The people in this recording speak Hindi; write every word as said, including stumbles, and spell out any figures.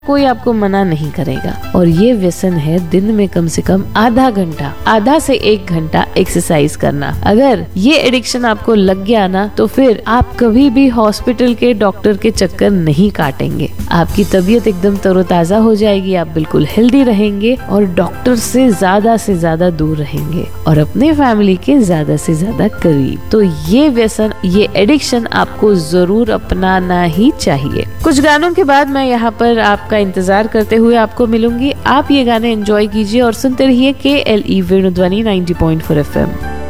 कोई आपको मना नहीं करेगा। और ये व्यसन है दिन में कम से कम आधा घंटा आधा से एक घंटा एक्सरसाइज करना। अगर ये एडिक्शन आपको लग गया ना, तो फिर आप कभी भी हॉस्पिटल के डॉक्टर के चक्कर नहीं काटेंगे। आपकी तबीयत एकदम तरोताजा हो जाएगी, आप बिल्कुल हेल्दी रहेंगे और डॉक्टर से ज्यादा से ज्यादा दूर रहेंगे और अपने फैमिली के ज्यादा से ज्यादा करीब। तो ये व्यसन, ये एडिक्शन आपको जरूर अपनाना ही चाहिए। कुछ गानों के बाद मैं यहाँ पर आपका इंतजार करते हुए आपको मिलूंगी। आप ये गाने एंजॉय कीजिए और सुनते रहिए के L E वेणुध्वनि ninety point four F M.